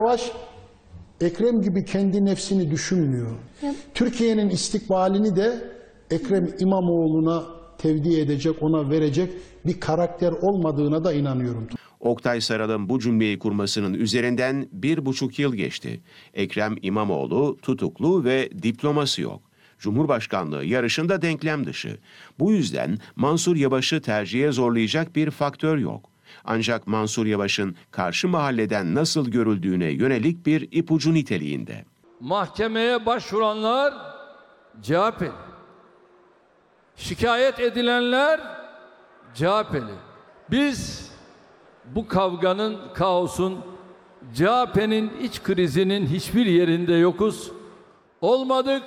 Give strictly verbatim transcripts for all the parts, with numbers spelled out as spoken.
Savaş Ekrem gibi kendi nefsini düşünmüyor. Türkiye'nin istikbalini de Ekrem İmamoğlu'na tevdi edecek, ona verecek bir karakter olmadığına da inanıyorum. Oktay Saral'ın bu cümleyi kurmasının üzerinden bir buçuk yıl geçti. Ekrem İmamoğlu tutuklu ve diploması yok. Cumhurbaşkanlığı yarışında denklem dışı. Bu yüzden Mansur Yavaş'ı tercihe zorlayacak bir faktör yok. Ancak Mansur Yavaş'ın karşı mahalleden nasıl görüldüğüne yönelik bir ipucu niteliğinde. Mahkemeye başvuranlar C H P'li. Şikayet edilenler C H P'li. Biz bu kavganın, kaosun, C H P'nin iç krizinin hiçbir yerinde yokuz, olmadık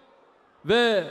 ve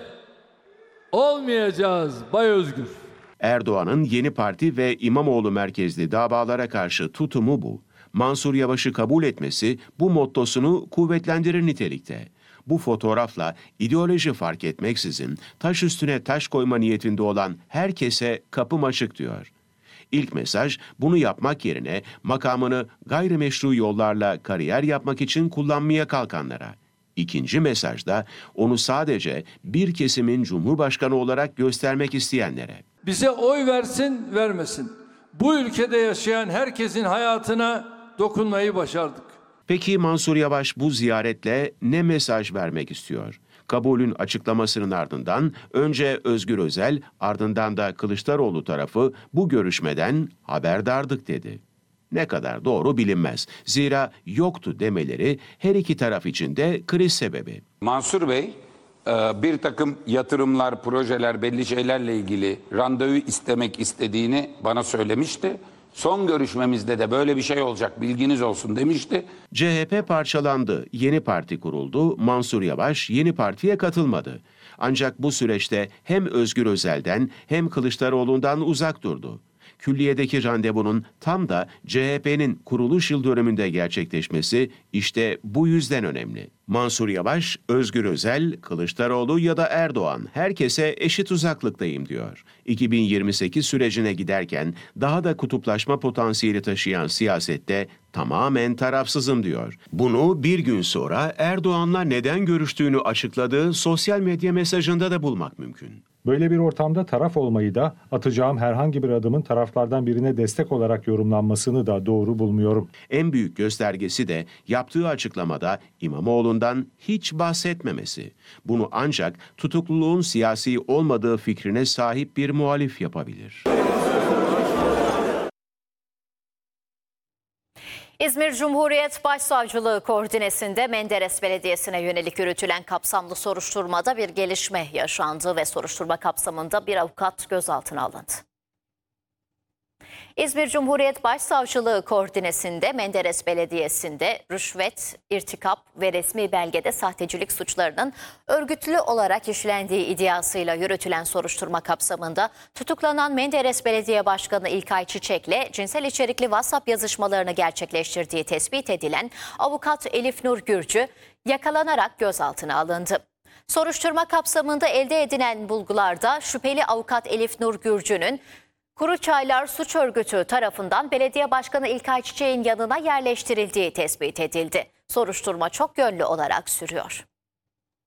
olmayacağız Bay Özgür. Erdoğan'ın Yeni Parti ve İmamoğlu merkezli davalara karşı tutumu bu. Mansur Yavaş'ı kabul etmesi bu mottosunu kuvvetlendirir nitelikte. Bu fotoğrafla ideoloji fark etmeksizin taş üstüne taş koyma niyetinde olan herkese kapım açık diyor. İlk mesaj bunu yapmak yerine makamını gayrimeşru yollarla kariyer yapmak için kullanmaya kalkanlara. İkinci mesajda onu sadece bir kesimin cumhurbaşkanı olarak göstermek isteyenlere. Bize oy versin, vermesin. Bu ülkede yaşayan herkesin hayatına dokunmayı başardık. Peki Mansur Yavaş bu ziyaretle ne mesaj vermek istiyor? Kabulün açıklamasının ardından önce Özgür Özel, ardından da Kılıçdaroğlu tarafı bu görüşmeden haberdardık dedi. Ne kadar doğru bilinmez. Zira yoktu demeleri her iki taraf için de kriz sebebi. Mansur Bey bir takım yatırımlar, projeler, belli şeylerle ilgili randevu istemek istediğini bana söylemişti. Son görüşmemizde de böyle bir şey olacak, bilginiz olsun demişti. C H P parçalandı, yeni parti kuruldu, Mansur Yavaş yeni partiye katılmadı. Ancak bu süreçte hem Özgür Özel'den hem Kılıçdaroğlu'ndan uzak durdu. Külliyedeki randevunun tam da C H P'nin kuruluş yıl dönümünde gerçekleşmesi işte bu yüzden önemli. Mansur Yavaş, Özgür Özel, Kılıçdaroğlu ya da Erdoğan herkese eşit uzaklıktayım diyor. iki bin yirmi sekiz sürecine giderken daha da kutuplaşma potansiyeli taşıyan siyasette tamamen tarafsızım diyor. Bunu bir gün sonra Erdoğan'la neden görüştüğünü açıkladığı sosyal medya mesajında da bulmak mümkün. Böyle bir ortamda taraf olmayı da atacağım herhangi bir adımın taraflardan birine destek olarak yorumlanmasını da doğru bulmuyorum. En büyük göstergesi de yaptığı açıklamada İmamoğlu'ndan hiç bahsetmemesi. Bunu ancak tutukluluğun siyasi olmadığı fikrine sahip bir muhalif yapabilir. İzmir Cumhuriyet Başsavcılığı koordinesinde Menderes Belediyesi'ne yönelik yürütülen kapsamlı soruşturmada bir gelişme yaşandı ve soruşturma kapsamında bir avukat gözaltına alındı. İzmir Cumhuriyet Başsavcılığı koordinesinde Menderes Belediyesi'nde rüşvet, irtikap ve resmi belgede sahtecilik suçlarının örgütlü olarak işlendiği iddiasıyla yürütülen soruşturma kapsamında tutuklanan Menderes Belediye Başkanı İlkay Çiçek'le cinsel içerikli WhatsApp yazışmalarını gerçekleştirdiği tespit edilen avukat Elif Nur Gürcü yakalanarak gözaltına alındı. Soruşturma kapsamında elde edilen bulgularda şüpheli avukat Elif Nur Gürcü'nün Kuruçaylar Suç Örgütü tarafından Belediye Başkanı İlkay Çiçek'in yanına yerleştirildiği tespit edildi. Soruşturma çok yönlü olarak sürüyor.